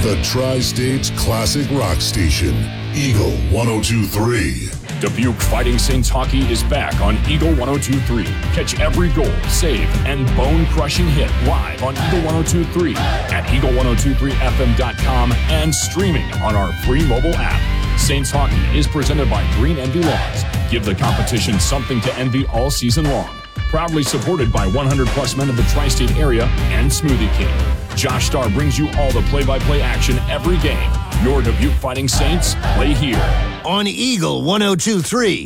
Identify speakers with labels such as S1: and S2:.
S1: The Tri-State's classic rock station, Eagle 102.3.
S2: Dubuque Fighting Saints hockey is back on Eagle 102.3. Catch every goal, save, and bone-crushing hit live on Eagle 102.3 at eagle1023fm.com and streaming on our free mobile app. Saints hockey is presented by Green Envy Lawns. Give the competition something to envy all season long. Proudly supported by 100-plus men of the Tri-State area and Smoothie King. Josh Starr brings you all the play-by-play action every game. Your Dubuque Fighting Saints play here
S3: on Eagle 102.3.